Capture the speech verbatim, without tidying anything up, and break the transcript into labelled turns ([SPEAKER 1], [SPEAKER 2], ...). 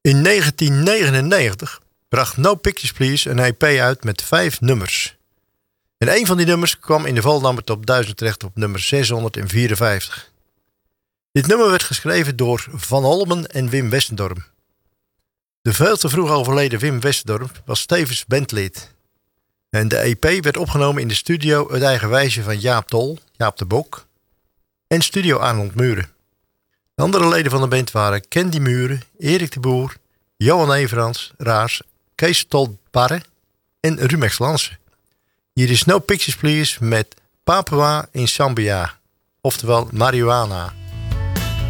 [SPEAKER 1] In negentien negenennegentig bracht No Pictures Please een E P uit met vijf nummers. En een van die nummers kwam in de Volendammer Top duizend terecht op nummer zeshonderdvierenvijftig. Dit nummer werd geschreven door Van Holmen en Wim Westendorp. De veel te vroeg overleden Wim Westendorp was tevens bandlid. En de E P werd opgenomen in de studio Het Eigen Wijsje van Jaap Tol, Jaap de Bok, en studio Arnold Muren. De andere leden van de band waren Candy Muren, Erik de Boer, Johan Everans, Raas, Kees Tolbarre en Rumex Lansen. Hier is No Pictures Please met Papua in Zambia, oftewel marihuana.